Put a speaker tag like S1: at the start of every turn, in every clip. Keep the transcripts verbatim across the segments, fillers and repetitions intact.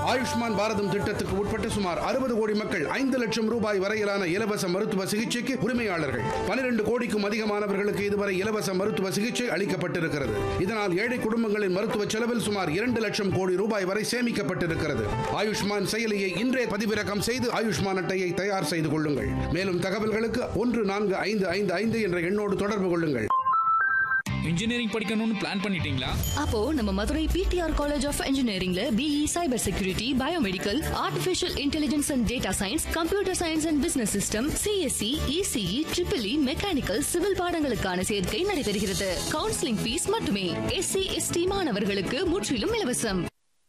S1: ஆயுஷ்மான் பாரதம் திட்டத்துக்கு உட்பட்ட சுமார் அறுபது கோடி மக்கள் ஐந்து லட்சம் ரூபாய் வரையிலான இலவச மருத்துவ சிகிச்சைக்கு உரிமையாளர்கள். பனிரெண்டு கோடிக்கும் அதிகமானவர்களுக்கு இதுவரை இலவச மருத்துவ சிகிச்சை அளிக்கப்பட்டிருக்கிறது. இதனால் ஏழை குடும்பங்களின் மருத்துவ செலவில் சுமார் இரண்டு லட்சம் கோடி ரூபாய் வரை சேமிக்கப்பட்டிருக்கிறது. ஆயுஷ்மான் செயலியை இன்றே பதிவிறக்கம் செய்து ஆயுஷ்மான் அட்டையை தயார் செய்து கொள்ளுங்கள். மேலும் தகவல்களுக்கு ஒன்று நான்கு ஐந்து ஐந்து ஐந்து என்ற எண்ணோடு தொடர்பு கொள்ளுங்கள்.
S2: இன்ஜினியரிங் படிக்கணும்னு பிளான் பண்ணிட்டீங்களா?
S3: அப்போ நம்ம Madurai PTR college of இன்ஜினியரிங்ல BE cyber security, biomedical, artificial intelligence and data science, computer science and business system, CSC, ECE, triple E, mechanical, civil பாடங்களுக்கான சேர்க்கை நடைபெறுகிறது. கவுன்சிலிங் ஃபீஸ் மட்டுமே. எஸ்சி எஸ்டி மாணவர்களுக்கு முற்றிலும் இலவசம்.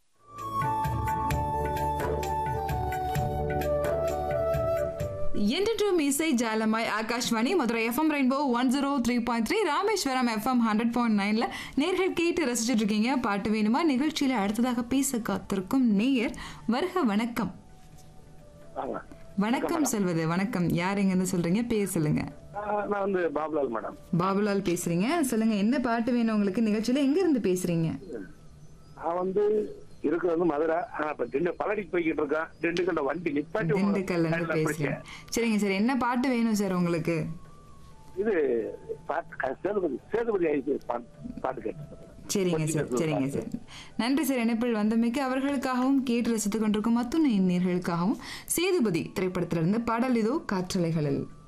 S4: என்றும் இசை ஜாலமாய் Akashvani Madurai FM rainbow one zero three point three Rameswaram FM hundred point நைன்ல நேர்கள் கேட்டு ரசிச்சுட்டு இருக்கீங்க. பாட்டு வேணுமா நிகழ்ச்சியில அடுத்ததாக பேச காத்திருக்கும் நேயர் வருக. வணக்கம். வணக்கம் சொல்வது. வணக்கம். யார் எங்க இருந்து சொல்றீங்க? பேர் சொல்லுங்க.
S5: நான் வந்து பாபுலால் மேடம்.
S4: பாபுலால் பேசுறீங்க. சொல்லுங்க, என்ன பாட்டு வேணும் உங்களுக்கு? நிகழ்ச்சியில எங்க இருந்து பேசுறீங்க?
S5: நான் வந்து இருக்கிறது வந்து மதுரை. ஆனா இப்ப திண்டு பழனிக்கு போய்கிட்டு இருக்கேன். திண்டுக்கல்ல வண்டி நிப்பாட்டி
S4: திண்டுக்கல்ல இருந்து பேசுறேன். சரிங்க சார், என்ன பாட்டு வேணும் சார் உங்களுக்கு?
S5: இது சேதுபதி சேதுபதி பாட்டு கேட்டு.
S4: சரிங்க சார், சரிங்க சார். நன்றி சார். இணைப்பில் வந்தமைக்கு அவர்களுக்காகவும் கேட்டு ரசித்துக் கொண்டிருக்கும் அத்துணை நேயர்களுக்காகவும் சேதுபதி திரைப்படத்திலிருந்து பாடல் இதோ காற்றலைகளில்.